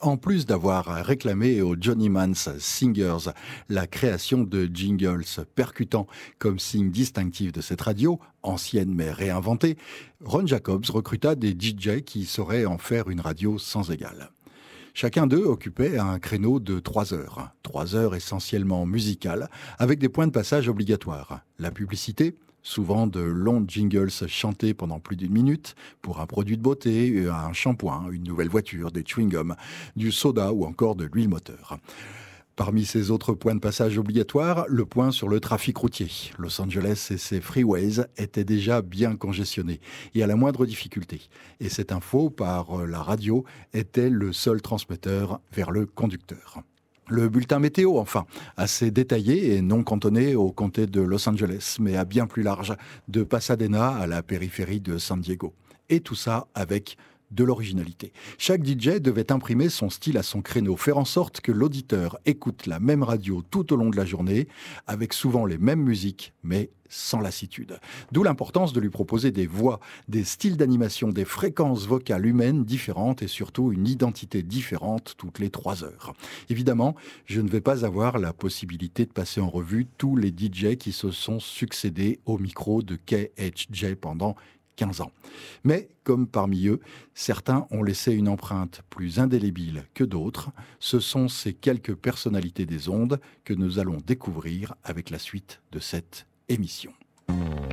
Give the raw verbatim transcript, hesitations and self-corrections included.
En plus d'avoir réclamé aux Johnny Mann's Singers la création de jingles percutants comme signe distinctif de cette radio, ancienne mais réinventée, Ron Jacobs recruta des D J qui sauraient en faire une radio sans égale. Chacun d'eux occupait un créneau de trois heures. Trois heures essentiellement musicales, avec des points de passage obligatoires. La publicité, souvent de longs jingles chantés pendant plus d'une minute, pour un produit de beauté, un shampoing, une nouvelle voiture, des chewing-gums, du soda ou encore de l'huile moteur. Parmi ces autres points de passage obligatoires, le point sur le trafic routier. Los Angeles et ses freeways étaient déjà bien congestionnés et à la moindre difficulté. Et cette info par la radio était le seul transmetteur vers le conducteur. Le bulletin météo, enfin, assez détaillé et non cantonné au comté de Los Angeles, mais à bien plus large, de Pasadena à la périphérie de San Diego. Et tout ça avec de l'originalité. Chaque D J devait imprimer son style à son créneau, faire en sorte que l'auditeur écoute la même radio tout au long de la journée, avec souvent les mêmes musiques, mais sans lassitude. D'où l'importance de lui proposer des voix, des styles d'animation, des fréquences vocales humaines différentes et surtout une identité différente toutes les trois heures. Évidemment, je ne vais pas avoir la possibilité de passer en revue tous les D J qui se sont succédés au micro de K H J pendant quinze ans. Mais, comme parmi eux, certains ont laissé une empreinte plus indélébile que d'autres. Ce sont ces quelques personnalités des ondes que nous allons découvrir avec la suite de cette émission.